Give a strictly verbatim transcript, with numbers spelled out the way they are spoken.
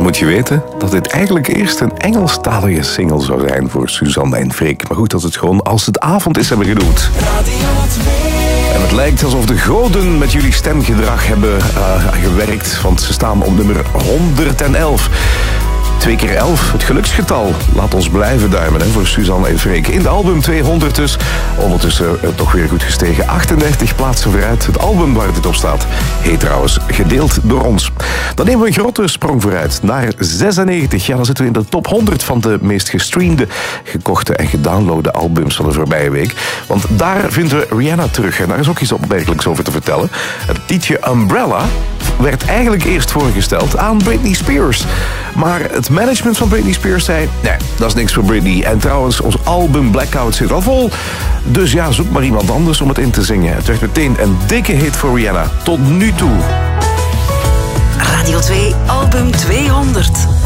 moet je weten dat dit eigenlijk eerst een Engelstalige single zou zijn voor Suzanne en Freek. Maar goed, dat het gewoon Als het avond is hebben genoemd. En het lijkt alsof de goden met jullie stemgedrag hebben uh, gewerkt, want ze staan op nummer honderdelf. Twee keer elf, het geluksgetal. Laat ons blijven duimen hè, voor Suzanne en Freek. In de album tweehonderd dus. Ondertussen uh, toch weer goed gestegen. achtendertig plaatsen vooruit. Het album waar dit op staat heet trouwens Gedeeld door ons. Dan nemen we een grote sprong vooruit naar zesennegentig. Ja, dan zitten we in de top honderd van de meest gestreamde, gekochte en gedownloade albums van de voorbije week. Want daar vinden we Rihanna terug. En daar is ook iets opmerkelijks over te vertellen. Het liedje Umbrella werd eigenlijk eerst voorgesteld aan Britney Spears. Maar het management van Britney Spears zei, nee, dat is niks voor Britney. En trouwens, ons album Blackout zit al vol. Dus ja, zoek maar iemand anders om het in te zingen. Het werd meteen een dikke hit voor Rihanna. Tot nu toe. Radio twee, album tweehonderd.